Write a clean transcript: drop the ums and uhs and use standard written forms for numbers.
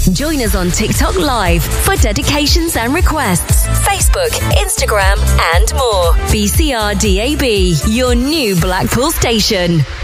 Join us on TikTok Live for dedications and requests, Facebook, Instagram, and more. BCR DAB, your new Blackpool station.